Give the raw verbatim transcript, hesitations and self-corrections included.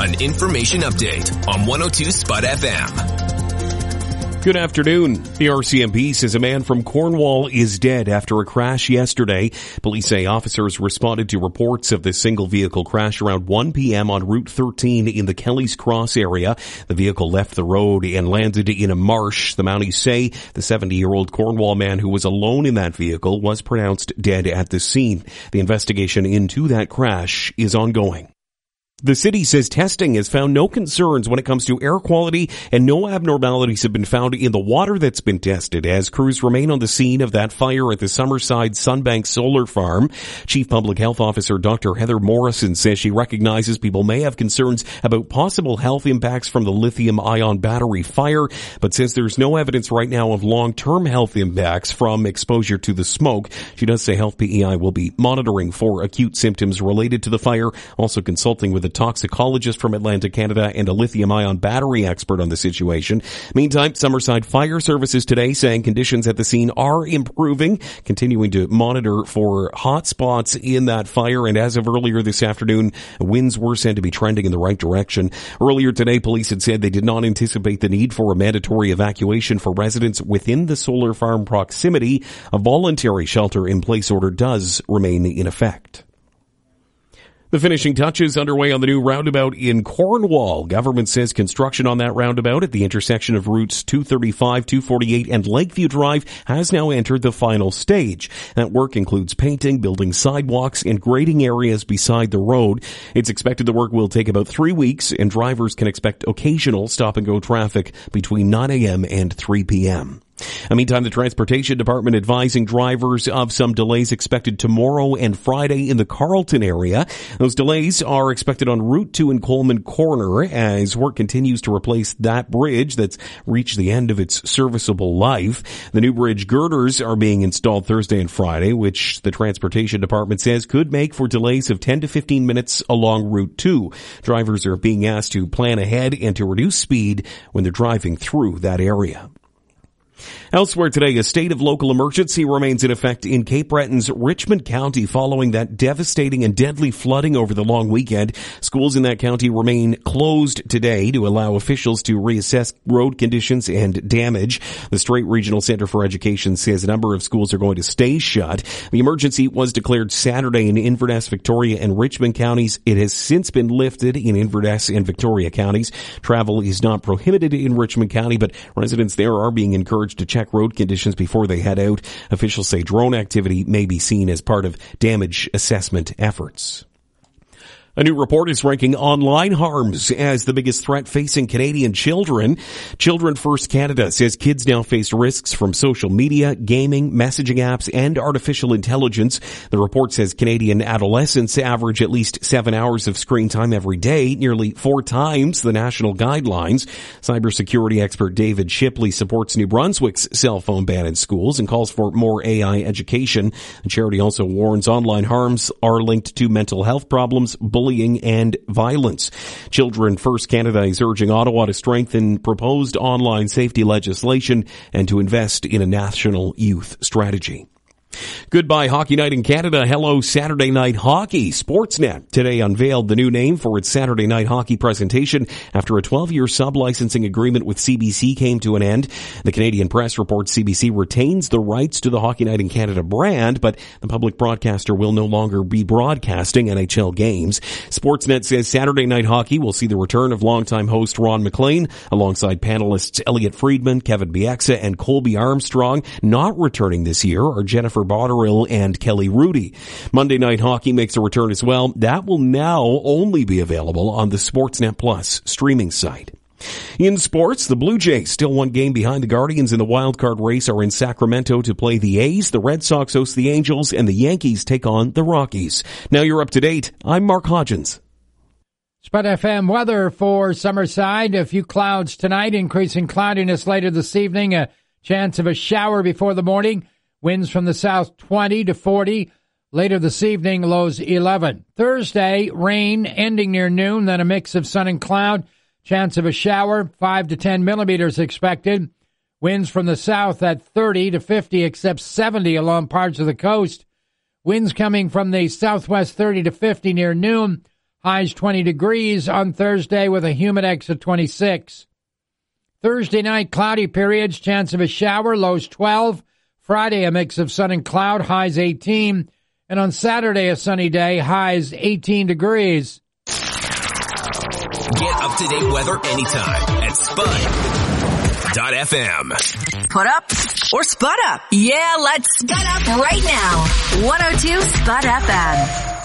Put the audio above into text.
An information update on one oh two Spud F M. Good afternoon. The R C M P says a man from Cornwall is dead after a crash yesterday. Police say officers responded to reports of the single vehicle crash around one p.m. on Route thirteen in the Kelly's Cross area. The vehicle left the road and landed in a marsh. The Mounties say the seventy-year-old Cornwall man who was alone in that vehicle was pronounced dead at the scene. The investigation into that crash is ongoing. The city says testing has found no concerns when it comes to air quality, and no abnormalities have been found in the water that's been tested as crews remain on the scene of that fire at the Summerside Sunbank Solar Farm. Chief Public Health Officer Doctor Heather Morrison says she recognizes people may have concerns about possible health impacts from the lithium-ion battery fire, but says there's no evidence right now of long-term health impacts from exposure to the smoke. She does say Health P E I will be monitoring for acute symptoms related to the fire, also consulting with a toxicologist from Atlantic Canada and a lithium-ion battery expert on the situation. Meantime, Summerside Fire Services today saying conditions at the scene are improving, continuing to monitor for hot spots in that fire, and as of earlier this afternoon, winds were said to be trending in the right direction. Earlier today, police had said they did not anticipate the need for a mandatory evacuation for residents within the solar farm proximity. A voluntary shelter-in-place order does remain in effect. The finishing touches underway on the new roundabout in Cornwall. Government says construction on that roundabout at the intersection of routes two thirty-five, two forty-eight, and Lakeview Drive has now entered the final stage. That work includes painting, building sidewalks, and grading areas beside the road. It's expected the work will take about three weeks, and drivers can expect occasional stop-and-go traffic between nine a.m. and three p.m. Meantime, the Transportation Department advising drivers of some delays expected tomorrow and Friday in the Carleton area. Those delays are expected on Route two in Coleman Corner as work continues to replace that bridge that's reached the end of its serviceable life. The new bridge girders are being installed Thursday and Friday, which the Transportation Department says could make for delays of ten to fifteen minutes along Route two. Drivers are being asked to plan ahead and to reduce speed when they're driving through that area. Elsewhere today, a state of local emergency remains in effect in Cape Breton's Richmond County following that devastating and deadly flooding over the long weekend. Schools in that county remain closed today to allow officials to reassess road conditions and damage. The Strait Regional Center for Education says a number of schools are going to stay shut. The emergency was declared Saturday in Inverness, Victoria, and Richmond counties. It has since been lifted in Inverness and Victoria counties. Travel is not prohibited in Richmond County, but residents there are being encouraged to check road conditions before they head out. Officials say drone activity may be seen as part of damage assessment efforts. A new report is ranking online harms as the biggest threat facing Canadian children. Children First Canada says kids now face risks from social media, gaming, messaging apps, and artificial intelligence. The report says Canadian adolescents average at least seven hours of screen time every day, nearly four times the national guidelines. Cybersecurity expert David Shipley supports New Brunswick's cell phone ban in schools and calls for more A I education. The charity also warns online harms are linked to mental health problems, bullying, and violence. Children First Canada is urging Ottawa to strengthen proposed online safety legislation and to invest in a national youth strategy. Goodbye Hockey Night in Canada. Hello Saturday Night Hockey. Sportsnet today unveiled the new name for its Saturday Night Hockey presentation after a twelve-year sub-licensing agreement with C B C came to an end. The Canadian Press reports C B C retains the rights to the Hockey Night in Canada brand, but the public broadcaster will no longer be broadcasting N H L games. Sportsnet says Saturday Night Hockey will see the return of longtime host Ron MacLean alongside panelists Elliot Friedman, Kevin Bieksa, and Colby Armstrong. Not returning this year are Jennifer Botterill and Kelly Rudy. Monday Night Hockey makes a return as well. That will now only be available on the Sportsnet Plus streaming site. In sports, the Blue Jays, still one game behind the Guardians in the wildcard race, are in Sacramento to play the A's. The Red Sox host the Angels, and the Yankees take on the Rockies. Now you're up to date. I'm Mark Hodgins. Spud F M weather for Summerside. A few clouds tonight, increasing cloudiness later this evening. A chance of a shower before the morning. Winds from the south twenty to forty. Later this evening, lows eleven. Thursday, rain ending near noon, then a mix of sun and cloud. Chance of a shower, five to ten millimeters expected. Winds from the south at thirty to fifty, except seventy along parts of the coast. Winds coming from the southwest thirty to fifty near noon. Highs twenty degrees on Thursday with a humidex of twenty-six. Thursday night, cloudy periods, chance of a shower, lows twelve. Friday, a mix of sun and cloud, highs eighteen. And on Saturday, a sunny day, highs eighteen degrees. Get up-to-date weather anytime at Spud dot F M. Put up or spud up? Yeah, let's spud up right now. one oh two Spud F M.